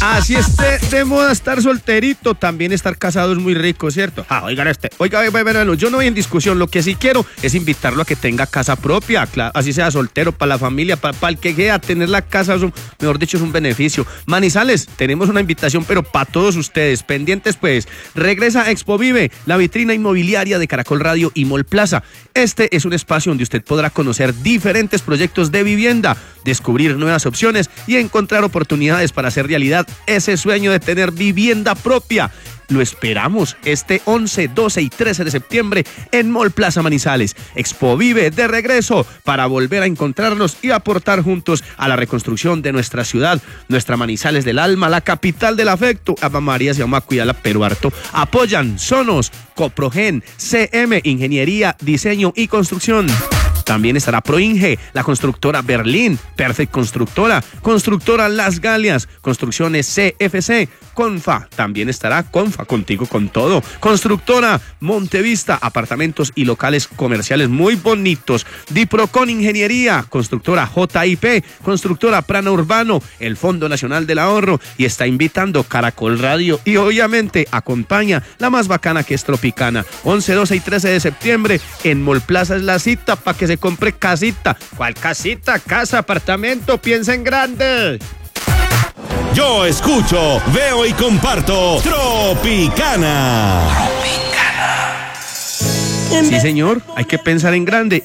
Así esté de moda estar solterito, también estar casado es muy rico, ¿cierto? Oiga, bueno, yo no voy en discusión, lo que sí quiero es invitarlo a que tenga casa propia, claro, así sea soltero, para la familia, para el que quiera tener la casa, mejor dicho, es un beneficio. Manizales, tenemos una invitación, pero para todos ustedes, pendientes pues, regresa Expo Vive, la vitrina inmobiliaria de Caracol Radio y Mall Plaza. Este es un espacio donde usted podrá conocer diferentes proyectos de vivienda, descubrir nuevas opciones y encontrar oportunidades para hacer realidad ese sueño de tener vivienda propia. Lo esperamos este 11, 12 y 13 de septiembre en Mall Plaza Manizales. Expo Vive de regreso para volver a encontrarnos y aportar juntos a la reconstrucción de nuestra ciudad, nuestra Manizales del alma, la capital del afecto. Ave María, se llama cuidarla, pero harto. Apoyan Sonos, Coprogen, CM, Ingeniería, Diseño y Construcción. También estará Proinge, la constructora Berlín, Perfect Constructora, Constructora Las Galias, Construcciones CFC, Confa, también estará Confa, contigo con todo, Constructora Montevista, apartamentos y locales comerciales muy bonitos, Diprocon Ingeniería, Constructora JIP, Constructora Plano Urbano, el Fondo Nacional del Ahorro, y está invitando Caracol Radio y obviamente acompaña la más bacana que es Tropicana. 11, 12 y 13 de septiembre en Mall Plaza es la cita para que se compre casita. ¿Cuál casita? Casa, apartamento, piensa en grande. Yo escucho, veo y comparto Tropicana. Sí, señor, hay que pensar en grande